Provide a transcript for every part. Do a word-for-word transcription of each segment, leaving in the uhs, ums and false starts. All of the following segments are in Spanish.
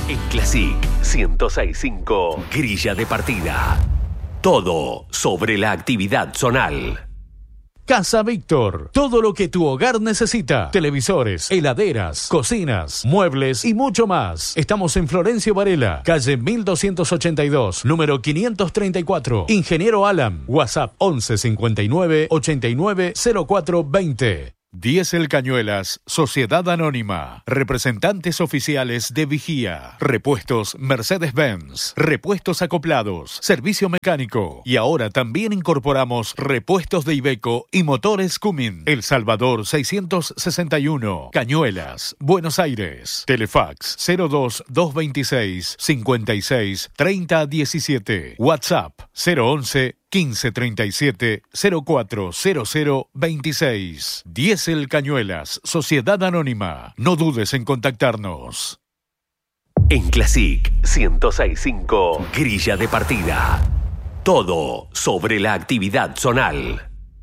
En Classic ciento seis punto cinco, grilla de partida. Todo sobre la actividad zonal. Casa Víctor, todo lo que tu hogar necesita: televisores, heladeras, cocinas, muebles y mucho más. Estamos en Florencio Varela, calle mil doscientos ochenta y dos, número quinientos treinta y cuatro. Ingeniero Alan, WhatsApp once cincuenta y nueve ochenta y nueve cero cuatro veinte. Diesel Cañuelas, Sociedad Anónima, representantes oficiales de Vigía, repuestos Mercedes-Benz, repuestos acoplados, servicio mecánico y ahora también incorporamos repuestos de Iveco y motores Cummins. El Salvador seiscientos sesenta y uno, Cañuelas, Buenos Aires. Telefax cero dos dos veintiséis cincuenta y seis treinta diecisiete. WhatsApp cero once quince treinta y siete cero cuatro cero cero veintiséis. Diesel Cañuelas, Sociedad Anónima. No dudes en contactarnos. En Classic ciento seis punto cinco, grilla de partida. Todo sobre la actividad zonal.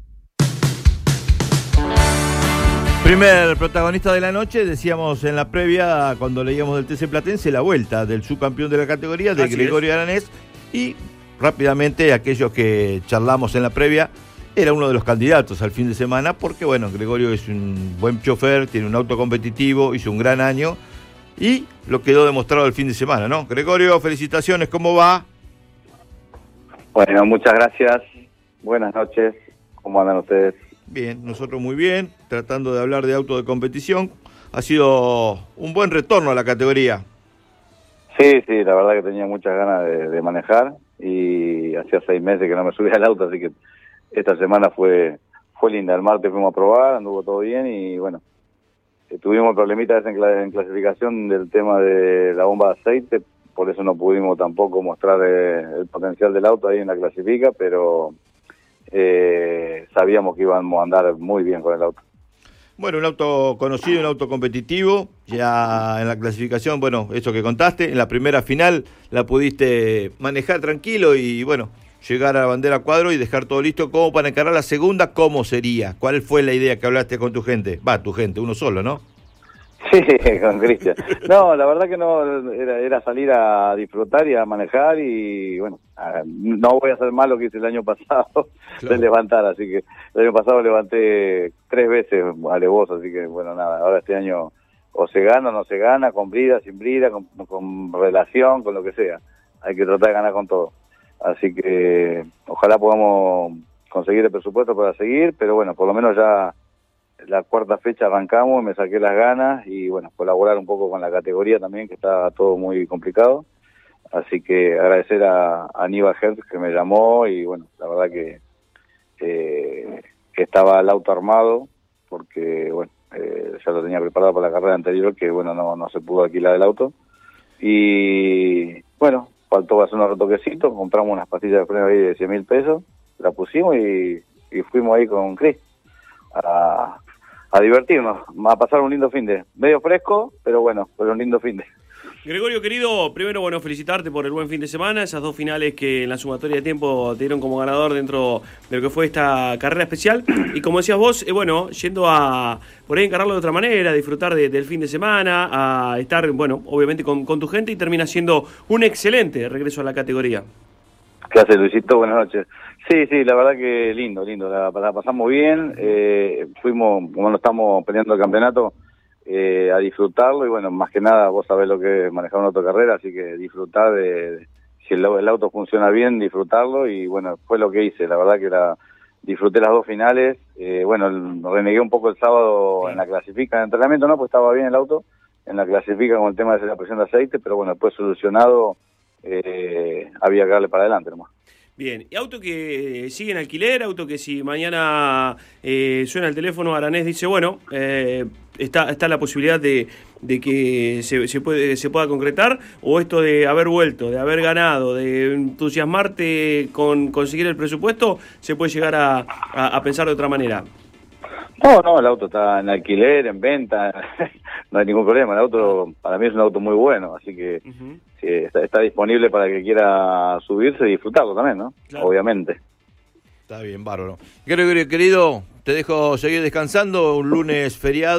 Primer protagonista de la noche, decíamos en la previa, cuando leíamos del T C Platense, la vuelta del subcampeón de la categoría, de Así Gregorio es. Aranés, y rápidamente aquellos que charlamos en la previa, era uno de los candidatos al fin de semana, porque bueno, Gregorio es un buen chofer, tiene un auto competitivo, hizo un gran año, y lo quedó demostrado el fin de semana, ¿no? Gregorio, felicitaciones, ¿cómo va? Bueno, muchas gracias. Buenas noches. ¿Cómo andan ustedes? Bien, nosotros muy bien, tratando de hablar de auto de competición. Ha sido un buen retorno a la categoría. Sí, sí, la verdad que tenía muchas ganas de, de manejar y hacía seis meses que no me subía al auto, así que esta semana fue fue linda. El martes fuimos a probar, anduvo todo bien y bueno, eh, tuvimos problemitas en, cla- en clasificación del tema de la bomba de aceite, por eso no pudimos tampoco mostrar eh, el potencial del auto ahí en la clasifica, pero eh, sabíamos que íbamos a andar muy bien con el auto. Bueno, un auto conocido, un auto competitivo, ya en la clasificación, bueno, eso que contaste, en la primera final la pudiste manejar tranquilo y bueno, llegar a la bandera cuadro y dejar todo listo. ¿Cómo para encarar la segunda? ¿Cómo sería? ¿Cuál fue la idea que hablaste con tu gente? Va, tu gente, uno solo, ¿no? Sí, con Cristian. No, la verdad que no, era, era salir a disfrutar y a manejar y bueno, a- no voy a hacer más lo que hice el año pasado, Claro. de levantar, así que el año pasado levanté tres veces alevoso, así que bueno, nada, ahora este año o se gana o no se gana, con brida, sin brida, con, con relación, con lo que sea. Hay que tratar de ganar con todo. Así que ojalá podamos conseguir el presupuesto para seguir, pero bueno, por lo menos ya la cuarta fecha arrancamos, me saqué las ganas y bueno, colaborar un poco con la categoría también, que está todo muy complicado. Así que agradecer a, a Aníbal Hertz que me llamó y bueno, la verdad que, eh, que estaba el auto armado, porque bueno, eh, ya lo tenía preparado para la carrera anterior, que bueno, no, no se pudo alquilar el auto. Y bueno, faltó hacer unos retoquecitos, compramos unas pastillas de freno ahí de cien mil pesos, la pusimos y, y fuimos ahí con Chris a, a divertirnos, a pasar un lindo fin de, medio fresco, pero bueno, pero un lindo fin de. Gregorio, querido, primero, bueno, felicitarte por el buen fin de semana, esas dos finales que en la sumatoria de tiempo te dieron como ganador dentro de lo que fue esta carrera especial. Y como decías vos, eh, bueno, yendo a por ahí encararlo de otra manera, a disfrutar de- del fin de semana, a estar, bueno, obviamente con, con tu gente y termina siendo un excelente regreso a la categoría. ¿Qué hace, Luisito? Buenas noches. Sí, sí, la verdad que lindo, lindo, la, la pasamos bien, eh, fuimos, como no estamos peleando el campeonato, eh, a disfrutarlo y bueno, más que nada vos sabés lo que es manejar una autocarrera, así que disfrutar de, de- si el, el auto funciona bien, disfrutarlo y bueno, fue lo que hice, la verdad que la disfruté las dos finales, eh, bueno, el- renegué un poco el sábado en la clasifica de entrenamiento, no, pues estaba bien el auto, en la clasifica con el tema de la presión de aceite, pero bueno, después solucionado, eh, había que darle para adelante nomás. Bien, y auto que sigue en alquiler, auto que si mañana eh, suena el teléfono, Aranés dice, bueno, eh, está, está la posibilidad de, de que se, se, puede, se pueda concretar, o esto de haber vuelto, de haber ganado, de entusiasmarte con conseguir el presupuesto, se puede llegar a, a, a pensar de otra manera. No, no, el auto está en alquiler, en venta, no hay ningún problema. El auto, para mí es un auto muy bueno, así que Uh-huh. sí, está, está disponible para el que quiera subirse y disfrutarlo también, ¿no? Claro. Obviamente. Está bien, bárbaro. Gregorio, querido, te dejo seguir descansando, un lunes feriado.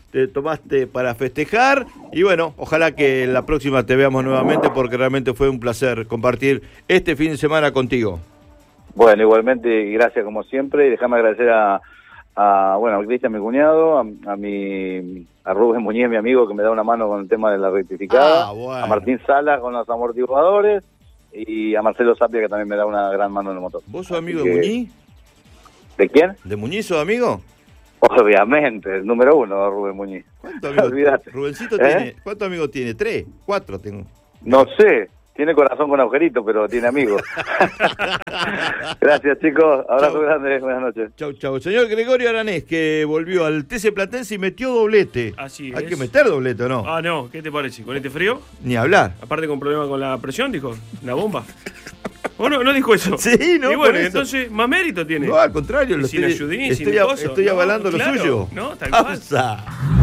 te tomaste para festejar y bueno, ojalá que la próxima te veamos nuevamente porque realmente fue un placer compartir este fin de semana contigo. Bueno, igualmente, gracias como siempre, y déjame agradecer a, a bueno, a Cristian, mi cuñado, a, a mi a Rubén Muñiz, mi amigo, que me da una mano con el tema de la rectificada, ah, bueno. a Martín Sala con los amortiguadores, y a Marcelo Sapia, que también me da una gran mano en el motor. ¿Vos sos amigo Así de que... Muñiz? ¿De quién? ¿De Muñiz sos amigo? Obviamente, el número uno, Rubén Muñiz. ¿Cuántos amigos? Olvídate. Rubencito ¿Eh? tiene, ¿cuántos amigos tiene? ¿Tres? ¿Cuatro tengo? No sé, tiene corazón con agujerito, pero tiene amigos. Gracias, chicos. Abrazo Chau. grande, buenas noches. Chau, chau. Señor Gregorio Aranés, que volvió al T C Platense y metió doblete. Así Hay es. que meter doblete, ¿o no? Ah, no, ¿qué te parece? ¿Con este frío? Ni hablar. Aparte con problema con la presión, dijo, la bomba. ¿O no, no dijo eso? Sí, no, Y por bueno, eso. entonces, más mérito tiene. No, al contrario. Y Lo sin estoy, ayudín, estoy, sin a- coso. estoy No, avalando claro, lo suyo. no, tal cual. Pausa.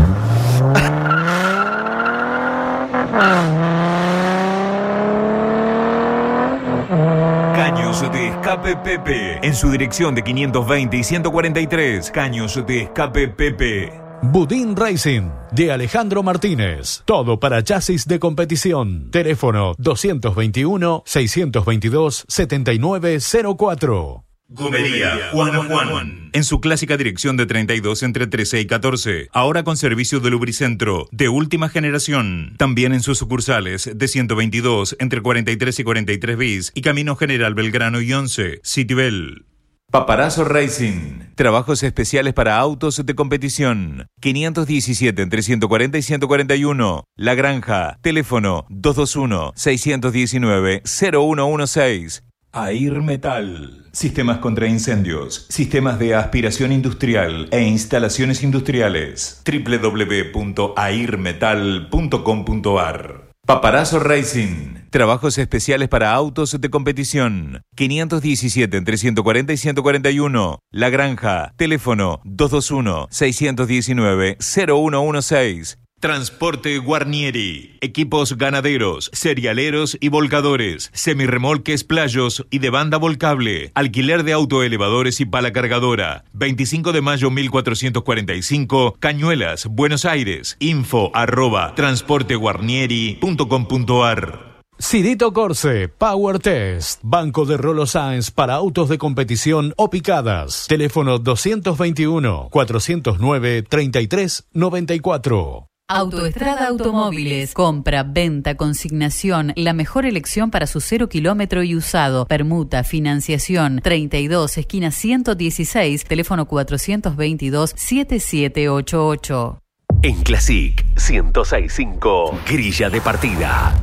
Caños de Escape Pepe. En su dirección de quinientos veinte y ciento cuarenta y tres. Caños de Escape Pepe. Budín Racing, de Alejandro Martínez. Todo para chasis de competición. Teléfono dos veintiuno, seiscientos veintidós, setenta y nueve cero cuatro. Gomería Juan o Juan. En su clásica dirección de treinta y dos entre trece y catorce. Ahora con servicio de lubricentro de última generación. También en sus sucursales de ciento veintidós entre cuarenta y tres y cuarenta y tres bis y Camino General Belgrano y once. Citibel. Paparazzo Racing. Trabajos especiales para autos de competición. quinientos diecisiete entre ciento cuarenta y ciento cuarenta y uno. La Granja. Teléfono dos dos uno, seis uno nueve, cero uno uno seis. Air Metal. Sistemas contra incendios, sistemas de aspiración industrial e instalaciones industriales. doble u doble u doble u punto air metal punto com punto a r. Paparazzo Racing. Trabajos especiales para autos de competición. quinientos diecisiete entre ciento cuarenta y ciento cuarenta y uno. La Granja. Teléfono dos dos uno, seis uno nueve, cero uno uno seis. Transporte Guarnieri. Equipos ganaderos, cerealeros y volcadores, semirremolques playos y de banda volcable. Alquiler de autoelevadores y pala cargadora. veinticinco de mayo mil cuatrocientos cuarenta y cinco, Cañuelas, Buenos Aires. Info arroba transporteguarnieri punto com punto a r. Cirito Corse, Power Test, Banco de Rolo Sáenz para autos de competición o picadas. Teléfono dos veintiuno, cuatrocientos nueve, treinta y tres noventa y cuatro. Autoestrada Automóviles. Compra, venta, consignación. La mejor elección para su cero kilómetro y usado. Permuta, financiación. treinta y dos, esquina ciento dieciséis. Teléfono cuatrocientos veintidós, setenta y siete ochenta y ocho. En Classic ciento seis punto cinco, Grilla de Partida.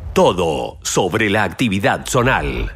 Todo sobre la actividad zonal.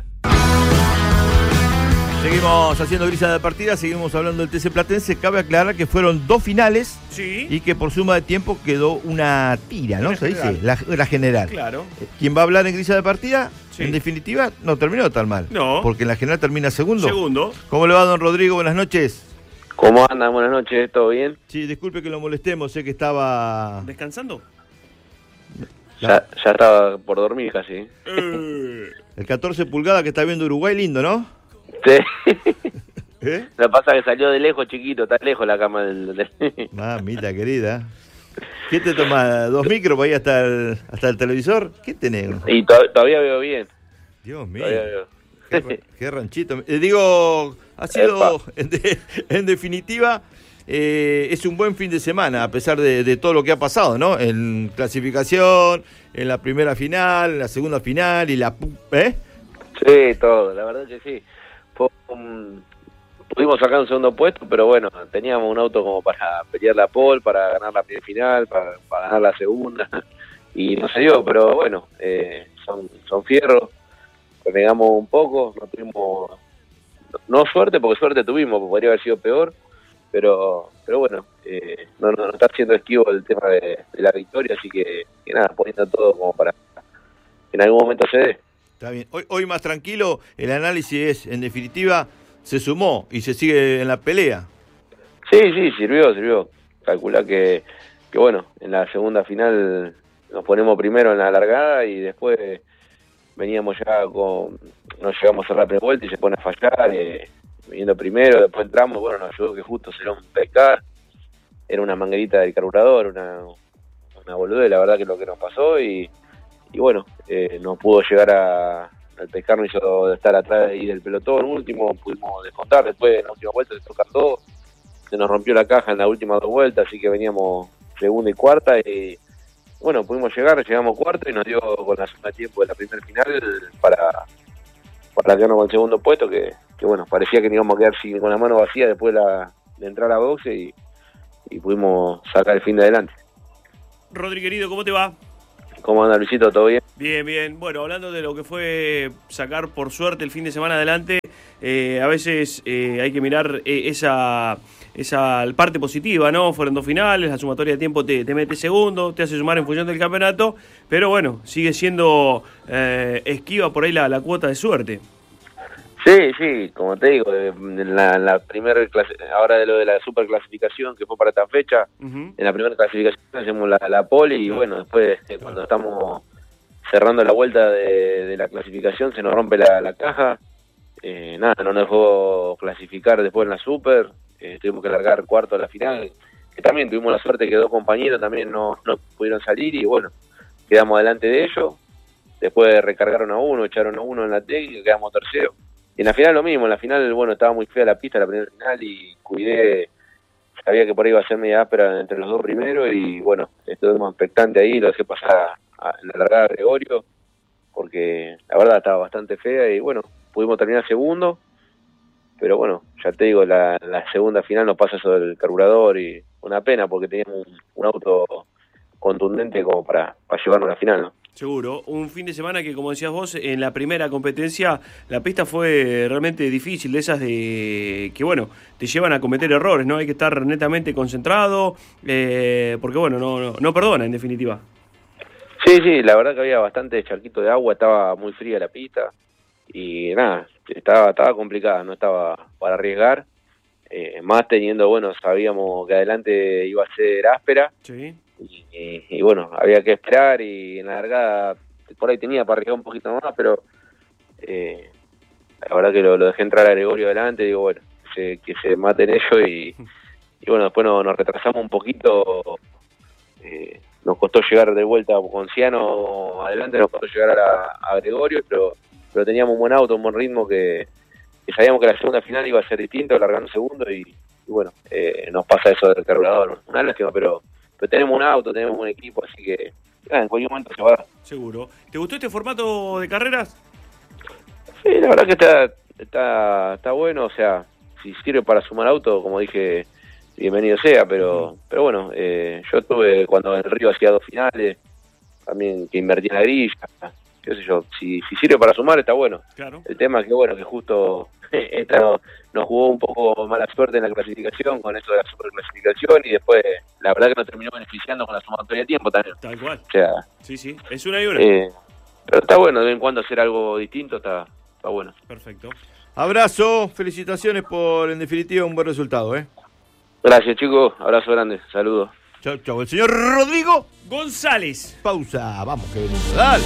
Seguimos haciendo grilla de partida, seguimos hablando del T C Platense. Cabe aclarar que fueron dos finales Sí. y que por suma de tiempo quedó una tira, ¿no? Una Se dice, general. la, la general. Claro. ¿Quién va a hablar en grilla de partida? Sí. En definitiva, no terminó tan mal. No. Porque en la general termina segundo. Segundo. ¿Cómo le va, don Rodrigo? Buenas noches. ¿Cómo andan? Buenas noches, ¿todo bien? Sí, disculpe que lo molestemos, sé que estaba... ¿Descansando? Ya, ya estaba por dormir casi. Eh. El catorce pulgadas que está viendo Uruguay, lindo, ¿no? Sí. ¿Eh? Lo que pasa es que salió de lejos, chiquito, está lejos la cama del... del- Mamita querida. ¿Qué te tomás? ¿Dos micros para ir hasta el, hasta el televisor? ¿Qué tenés? Y to- todavía veo bien. Dios mío. Todavía veo. Qué, ra- qué ranchito. Eh, digo, ha sido, en, de- en definitiva, eh, es un buen fin de semana, a pesar de, de todo lo que ha pasado, ¿no? En clasificación, en la primera final, en la segunda final y la... pu- ¿Eh? Sí, todo, la verdad que sí. Fue un- Pudimos sacar un segundo puesto, pero bueno, teníamos un auto como para pelear la pole, para ganar la primera final, para, para ganar la segunda, y no se dio, pero bueno, eh, son, son fierros, renegamos un poco, no tuvimos, no suerte, porque suerte tuvimos, porque podría haber sido peor, pero pero bueno, eh, no, no, no está siendo esquivo el tema de, de la victoria, así que, que nada, poniendo todo como para que en algún momento se dé. Está bien. Hoy, hoy más tranquilo, el análisis es, en definitiva, se sumó y se sigue en la pelea. Sí, sí, sirvió, sirvió. Calculá que, que, bueno, en la segunda final nos ponemos primero en la largada y después veníamos ya con... Nos llegamos a cerrar prevuelta y se pone a fallar, eh, viniendo primero, después entramos, bueno, nos ayudó que justo se lo un pescar era una manguerita del carburador, una, una boludez, la verdad que es lo que nos pasó, y, y bueno, eh, no pudo llegar a, al pescarnos de estar atrás ahí del pelotón último, pudimos descontar, después en la última vuelta se tocan todo, se nos rompió la caja en la última dos vueltas, así que veníamos segunda y cuarta, y bueno, pudimos llegar, llegamos cuarto y nos dio con la suma de tiempo de la primera final para, para quedarnos con el segundo puesto, que, que bueno, parecía que nos íbamos a quedar sin, con la mano vacía después de, la, de entrar a boxe, y, y pudimos sacar el fin de adelante. Rodri, querido, ¿cómo te va? ¿Cómo anda, Luisito? ¿Todo bien? Bien, bien. Bueno, hablando de lo que fue sacar por suerte el fin de semana adelante, eh, a veces eh, hay que mirar eh, esa, esa parte positiva, ¿no? Fueron dos finales, la sumatoria de tiempo te, te mete segundo, te hace sumar en función del campeonato, pero bueno, sigue siendo eh, esquiva por ahí la, la cuota de suerte. Sí, sí, como te digo, en la, la primera clase, ahora de lo de la superclasificación que fue para esta fecha, uh-huh. En la primera clasificación hacemos la, la pole y bueno, después eh, cuando estamos cerrando la vuelta de, de la clasificación se nos rompe la, la caja, eh, nada, no nos dejó clasificar después en la super, eh, tuvimos que largar cuarto a la final, que también tuvimos la suerte que dos compañeros también no, no pudieron salir y bueno, quedamos delante de ellos, después recargaron a uno, echaron a uno en la técnica y quedamos tercero. Y en la final lo mismo, en la final, bueno, estaba muy fea la pista, la primera final, y cuidé, sabía que por ahí iba a ser media áspera entre los dos primeros, y bueno, estuvimos expectantes ahí, lo dejé pasar a, a, en la largada a Gregorio, porque la verdad estaba bastante fea, y bueno, pudimos terminar segundo, pero bueno, ya te digo, la, la segunda final nos pasa eso del carburador, y una pena, porque teníamos un, un auto contundente como para, para llevarnos a la final, ¿no? Seguro, un fin de semana que, como decías vos, en la primera competencia la pista fue realmente difícil, de esas de que, bueno, te llevan a cometer errores, ¿no? Hay que estar netamente concentrado, eh, porque, bueno, no, no, no perdona, en definitiva. Sí, sí, la verdad que había bastante charquito de agua, estaba muy fría la pista, y nada, estaba, estaba complicada, no estaba para arriesgar, eh, más teniendo, bueno, sabíamos que adelante iba a ser áspera. Sí. Y, y, y bueno, había que esperar y en la largada por ahí tenía para arriesgar un poquito más, pero eh, la verdad que lo, lo dejé entrar a Gregorio adelante, digo bueno, que se, que se maten ellos y, y bueno, después nos, nos retrasamos un poquito, eh, nos costó llegar de vuelta con Ciano adelante, nos costó llegar a, a Gregorio, pero, pero teníamos un buen auto, un buen ritmo que, que sabíamos que la segunda final iba a ser distinto, largando segundo y, y bueno, eh, nos pasa eso del carburador, una lástima, pero pero tenemos un auto, tenemos un equipo, así que ah, en cualquier momento se va a dar. Seguro. ¿Te gustó este formato de carreras? Sí, la verdad que está, está, está bueno, o sea, si sirve para sumar auto, como dije, bienvenido sea, pero uh-huh. pero bueno, eh, yo tuve cuando en Río hacía dos finales, también que invertí en la grilla, qué sé yo, si, si sirve para sumar está bueno. Claro. El tema es que bueno, que justo esta nos no jugó un poco mala suerte en la clasificación con eso de la superclasificación y después la verdad que nos terminó beneficiando con la sumatoria de tiempo también. Tal cual. O sea, sí, sí, es una y una. Eh, pero está bueno, de vez en cuando hacer algo distinto está, está bueno. Perfecto. Abrazo, felicitaciones por en definitiva un buen resultado, ¿eh? Gracias chicos, abrazo grande, saludos. Chau, chau. El señor Rodrigo González. Pausa, vamos que venimos. Dale.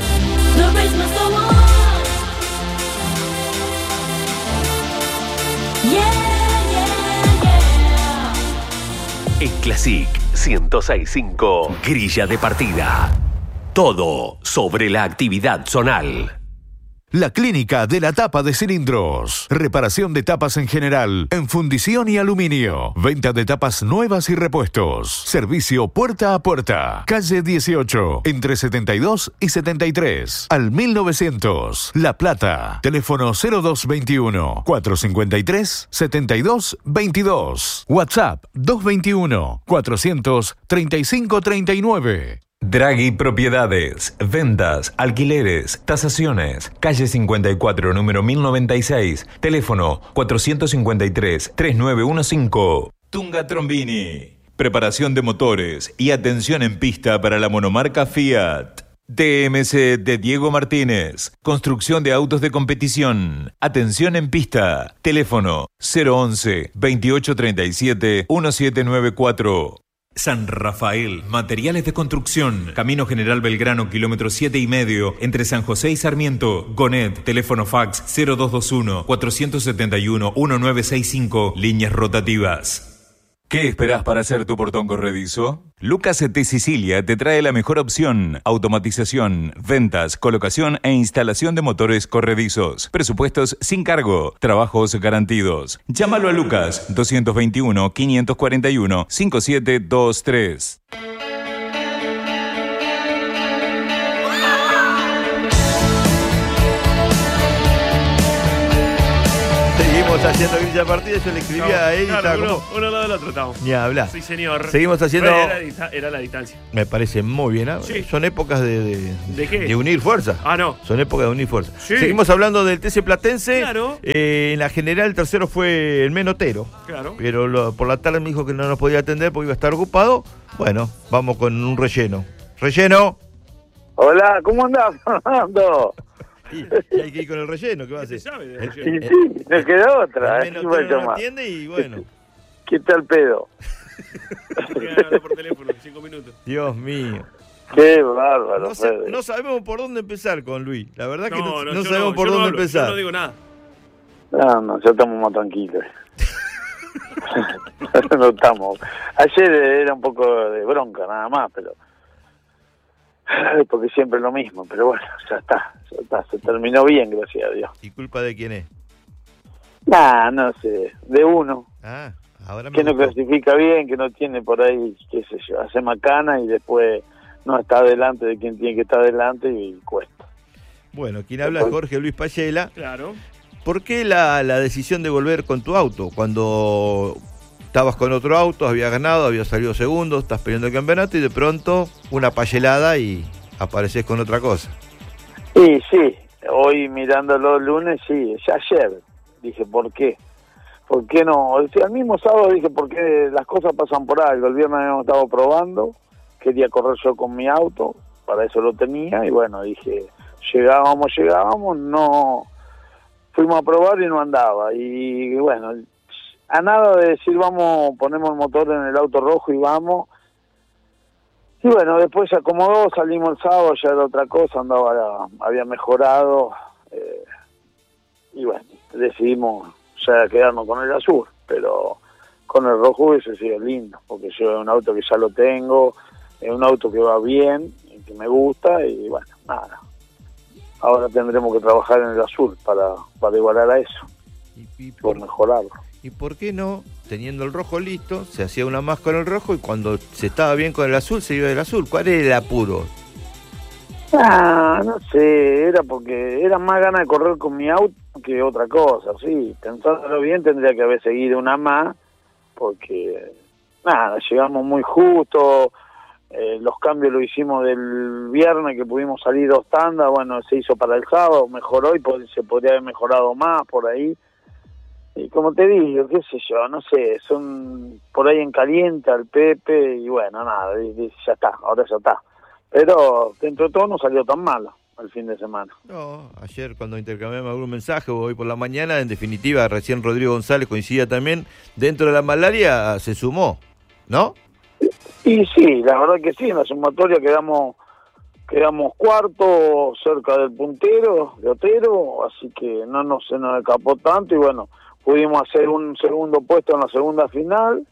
En Classic ciento seis punto cinco, grilla de partida. Todo sobre la actividad zonal. La Clínica de la Tapa de Cilindros. Reparación de tapas en general, en fundición y aluminio. Venta de tapas nuevas y repuestos. Servicio puerta a puerta. Calle dieciocho, entre setenta y dos y setenta y tres. Al mil novecientos. La Plata. Teléfono cero dos veintiuno, cuatrocientos cincuenta y tres, setenta y dos veintidós. WhatsApp dos veintiuno, cuatrocientos treinta y cinco treinta y nueve. Draghi Propiedades, ventas, alquileres, tasaciones, calle cincuenta y cuatro, número mil noventa y seis, teléfono cuatrocientos cincuenta y tres, treinta y nueve quince. Tunga Trombini, preparación de motores y atención en pista para la monomarca Fiat. T M C de Diego Martínez, construcción de autos de competición, atención en pista, teléfono cero once, veintiocho treinta y siete, diecisiete noventa y cuatro. San Rafael, materiales de construcción, Camino General Belgrano, kilómetro siete y medio, entre San José y Sarmiento. Gonet, teléfono fax cero dos dos uno, cuatro siete uno, uno nueve seis cinco, líneas rotativas. ¿Qué esperás para hacer tu portón corredizo? Lucas de Sicilia te trae la mejor opción: automatización, ventas, colocación e instalación de motores corredizos. Presupuestos sin cargo, trabajos garantidos. Llámalo a Lucas dos dos uno, cinco cuatro uno, cinco siete dos tres. Seguimos haciendo grilla de partida, yo le escribía no, a él claro, y estaba uno, como... uno al lado del otro estamos. Ni hablar. Sí, señor. Seguimos haciendo... Era, era la distancia. Me parece muy bien. ¿eh? Sí. Son épocas de, de, ¿De qué? de unir fuerzas. Ah, no. Son épocas de unir fuerzas. Sí. Seguimos hablando del T C Platense. Claro. Eh, en la general el tercero fue el Menotero. Claro. Pero lo, por la tarde me dijo que no nos podía atender porque iba a estar ocupado. Bueno, vamos con un relleno. Relleno. Hola, ¿cómo andás, Fernando? Y, y hay que ir con el relleno, ¿qué va a hacer? sabe de El- relleno? Sí, sí, no queda otra. El ¿eh? ¿Qué voy a Menotero no llamar? atiende y bueno. ¿Qué tal pedo? Hablar por teléfono, cinco minutos. Dios mío. Qué bárbaro, No, sa- Fede. no sabemos por dónde empezar con Luis. La verdad que no, no yo sabemos por yo dónde hablo, empezar. Yo no digo nada. No, no, ya estamos más tranquilos. No estamos. Ayer era un poco de bronca nada más, pero... Porque siempre es lo mismo, pero bueno, ya está, ya está, se terminó bien, gracias a Dios. ¿Y culpa de quién es? Nah, no sé, de uno, Ah, ahora me que no gustó. clasifica bien, que no tiene por ahí, qué sé yo, hace macana y después no está adelante de quien tiene que estar adelante y cuesta. Bueno, quien habla es Jorge Luis Payela. Claro. ¿Por qué la, la decisión de volver con tu auto? Cuando estabas con otro auto, habías ganado, habías salido segundo, estás peleando el campeonato y de pronto una payelada y apareces con otra cosa. Sí, sí, hoy mirándolo el lunes, sí, ya ayer dije, ¿por qué? ¿Por qué no? O sea, el mismo sábado dije, ¿por qué las cosas pasan por algo? El viernes habíamos estado probando, quería correr yo con mi auto, para eso lo tenía, y bueno, dije, llegábamos, llegábamos, no... Fuimos a probar y no andaba, y bueno, a nada de decir, vamos, ponemos el motor en el auto rojo y vamos... Y bueno, después se acomodó, salimos el sábado, ya era otra cosa, andaba, había mejorado, eh, y bueno, decidimos ya quedarnos con el azul, pero con el rojo hubiese sido lindo, porque yo es un auto que ya lo tengo, es un auto que va bien, y que me gusta, y bueno, nada. Ahora tendremos que trabajar en el azul para, para igualar a eso, ¿Y, y por por, mejorarlo. ¿Y por qué no, teniendo el rojo listo, se hacía una más con el rojo y cuando se estaba bien con el azul, se iba del azul? ¿Cuál era el apuro? Ah, no sé, era porque era más ganas de correr con mi auto que otra cosa, sí. Pensándolo bien, tendría que haber seguido una más, porque, nada, llegamos muy justo, eh, los cambios lo hicimos del viernes, que pudimos salir dos tandas, bueno, se hizo para el sábado, mejoró y pod- se podría haber mejorado más por ahí. Y como te digo, qué sé yo, no sé, son por ahí en caliente al Pepe y bueno, nada, y- y ya está, ahora ya está. Pero dentro de todo no salió tan malo el fin de semana. No, ayer cuando intercambiamos algún mensaje o hoy por la mañana, en definitiva, recién Rodrigo González coincidía también, dentro de la malaria se sumó, ¿no? Y sí, la verdad que sí, en la sumatoria quedamos quedamos cuarto, cerca del puntero, de Otero, así que no nos, se nos escapó tanto y bueno, pudimos hacer un segundo puesto en la segunda final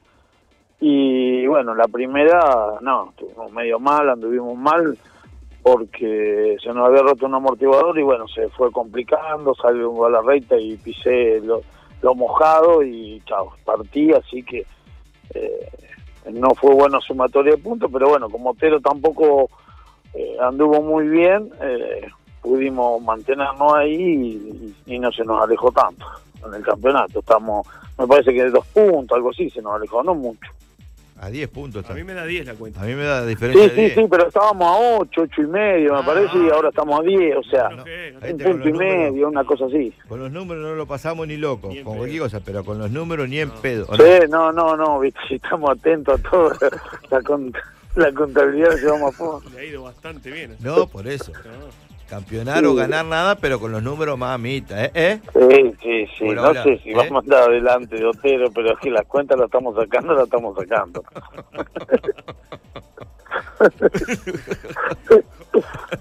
y bueno, la primera, no, estuvimos medio mal, anduvimos mal porque se nos había roto un amortiguador y bueno, se fue complicando, salió a la recta y pisé lo, lo mojado y chao, partí, así que eh, no fue buena sumatoria de puntos, pero bueno, como Otero tampoco eh, anduvo muy bien, eh, pudimos mantenernos ahí y, y no se nos alejó tanto en el campeonato. Estamos, me parece que de dos puntos, algo así, se nos alejó, no mucho. A diez puntos está. A mí me da diez la cuenta. A mí me da diferencia Sí, de sí, diez. sí, pero estábamos a ocho, ocho y medio, me Ah, parece, y ahora estamos a diez, o sea, No, que- no ahí un te- con punto y los números- medio, una cosa así. Con los números no lo pasamos ni loco, Ni en con pedo. cualquier cosa, pero con los números ni en No. pedo. ¿o no? Sí, no, no, no, viste, si estamos atentos a todo, la, cont- la contabilidad la llevamos a fondo. Le ha ido bastante bien. No, por eso. No. Campeonar o ganar nada, pero con los números mamita, ¿eh? ¿Eh? Sí, sí, sí, Por no ahora, sé si ¿eh? vamos a andar adelante de Otero, pero es que las cuentas las estamos sacando, las estamos sacando.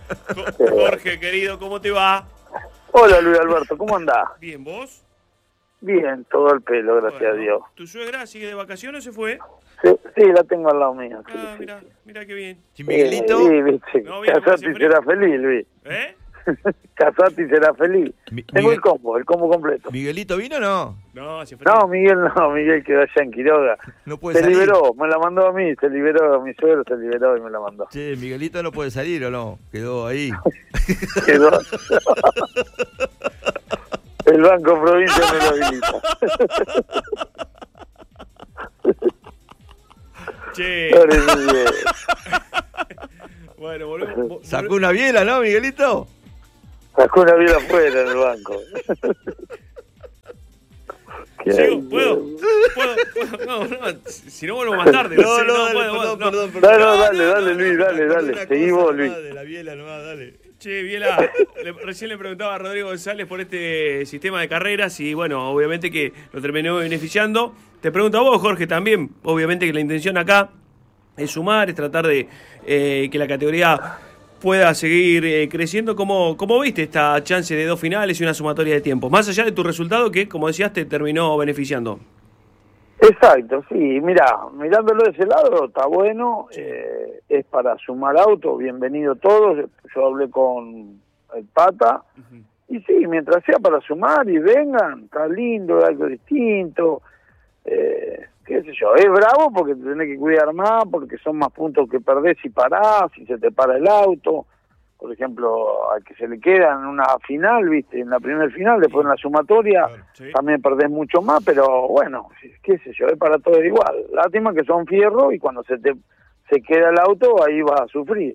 Jo- Jorge, querido, ¿cómo te va? Hola Luis Alberto, ¿cómo andás? Bien, ¿vos? Bien, todo el pelo, gracias Bueno, a Dios. ¿Tu suegra sigue de vacaciones o se fue? Sí, sí, la tengo al lado mío. Sí, Ah, sí. mira, mira qué bien. ¿Y Miguelito? Sí, viste. No, bien, Casati como será feliz, Luis. ¿Eh? Casati será feliz. Mi- Tengo Miguel- el combo, el combo completo. ¿Miguelito vino o no? No, se fue. No, Miguel no, Miguel quedó allá en Quiroga. No puede Se salir. liberó, me la mandó a mí, se liberó, mi suegro se liberó y me la mandó. Che, Miguelito no puede salir o no, quedó ahí. Quedó. El Banco Provincia me lo habilita. Che. Pobre Miguel. Bueno, volvemos. Sacó una biela, ¿no, Miguelito? Sacó una vida afuera en el banco. Qué ¿Sigo? ahí, ¿Puedo? ¿Puedo? ¿Puedo? No, no, si no vuelvo más tarde. No, sé, no, dale, puedo, perdón, no. perdón, No, perdón. no, dale, dale, Luis, dale, dale. Una Seguí cosa vos, Luis. nomás de la biela nomás, dale. Che, Biela, le- recién le preguntaba a Rodrigo González por este sistema de carreras y bueno, obviamente que lo terminó beneficiando. Te pregunto a vos, Jorge, también, obviamente que la intención acá es sumar, es tratar de eh, que la categoría pueda seguir eh, creciendo. ¿Cómo, ¿Cómo viste esta chance de dos finales y una sumatoria de tiempos? Más allá de tu resultado que, como decías, te terminó beneficiando. Exacto, sí, mira, mirándolo de ese lado está bueno, eh, es para sumar autos, bienvenido todos, yo hablé con el Pata, Uh-huh. y sí, mientras sea para sumar y vengan, está lindo, algo distinto, eh, qué sé yo, es bravo porque te tenés que cuidar más, porque son más puntos que perdés si parás, si se te para el auto, por ejemplo, al que se le queda en una final, viste, en la primera final, después en la sumatoria, Sí. también perdés mucho más, pero bueno, qué sé yo, es para todos igual. Lástima que son fierro y cuando se te se queda el auto, ahí vas a sufrir.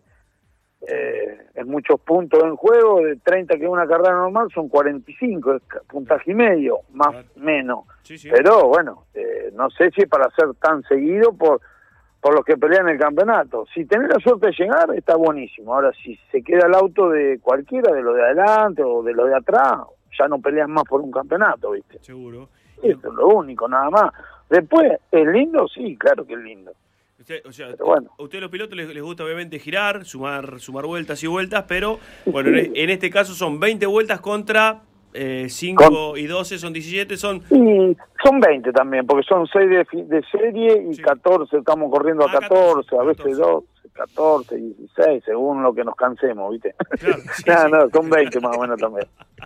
Eh, es muchos puntos en juego, de treinta que es una carrera normal, son cuarenta y cinco, es puntaje y medio, más Claro. menos. Sí, sí. Pero bueno, eh, no sé si es para ser tan seguido por por los que pelean el campeonato. Si tenés la suerte de llegar, está buenísimo. Ahora, si se queda el auto de cualquiera, de lo de adelante o de lo de atrás, ya no peleas más por un campeonato, ¿viste? Seguro. Eso es lo único, nada más. Después, ¿es lindo? Sí, claro que es lindo. Usted, o sea, Pero bueno. a ustedes los pilotos les, les gusta obviamente girar, sumar sumar vueltas y vueltas, pero bueno, en, en este caso son veinte vueltas contra eh, cinco Con- y doce, son diecisiete, son... Y son veinte también, porque son seis de, fi- de serie y Sí. catorce, estamos corriendo a Ah, catorce, a veces catorce. doce, catorce, dieciséis, según lo que nos cansemos, ¿viste? Claro, sí, no, sí. no, son veinte más o menos también.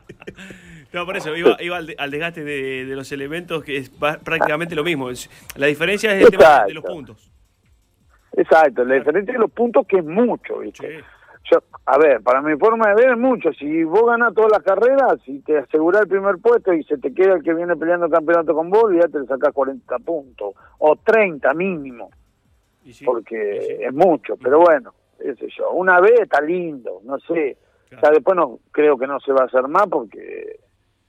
No, por eso, iba, iba al, de- al desgaste de, de los elementos, que es pa- prácticamente lo mismo. Es- la diferencia es el tema de los Exacto. puntos. Exacto, la diferencia de los puntos que es mucho, ¿viste? Sí. Yo, a ver, para mi forma de ver es mucho. Si vos ganás todas las carreras, si te asegurás el primer puesto y se te queda el que viene peleando el campeonato con vos, ya te le sacás cuarenta puntos, o treinta mínimo, Y sí, porque y sí. es mucho. Pero bueno, qué sé yo, una vez está lindo, no sé. Claro. O sea, después no creo que no se va a hacer más porque...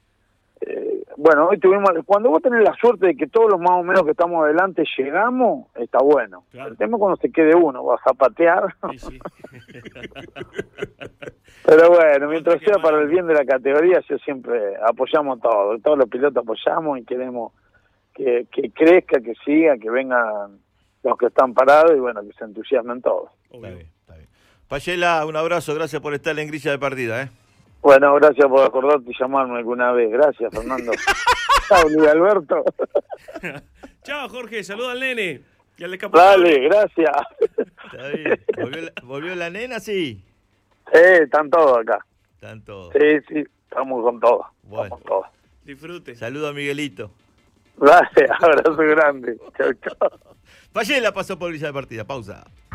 Eh, bueno, hoy tuvimos, cuando vos tenés la suerte de que todos los más o menos que estamos adelante llegamos, está bueno. Claro. El tema es cuando se quede uno, vas a patear. Y sí. Pero bueno, mientras Otra que sea para mal. el bien de la categoría, yo siempre apoyamos todo. Todos los pilotos apoyamos y queremos que, que crezca, que siga, que vengan los que están parados y bueno, que se entusiasmen todos. Obvio. Está bien, está bien. Payela, un abrazo, gracias por estar en grilla de partida, ¿eh? Bueno, gracias por acordarte y llamarme alguna vez. Gracias, Fernando. Chao, Luis Alberto. Chao, Jorge, saluda al nene y al descapotable. Dale, gracias. Está bien. ¿Volvió la, volvió la nena? Sí. Sí, están todos acá. Están todos. Sí, sí, estamos con todo. Bueno. Estamos todos. Disfrute. Saludo a Miguelito. Gracias, abrazo grande. Chao, chao. Payela pasó por grilla de partida. Pausa.